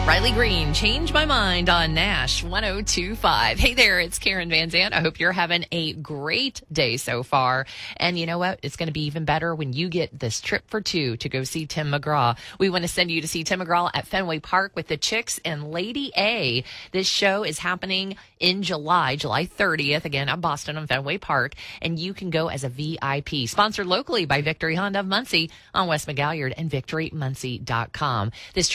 Riley Green, Change My Mind on Nash 102.5. Hey there, it's Karen Van Zant. I hope you're having a great day so far. And you know what? It's going to be even better when you get this trip for two to go see Tim McGraw. We want to send you to see Tim McGraw at Fenway Park with the Chicks and Lady A. This show is happening in July 30th, again at Boston on Fenway Park, and you can go as a VIP. Sponsored locally by Victory Honda of Muncie on West McGalliard and VictoryMuncie.com. This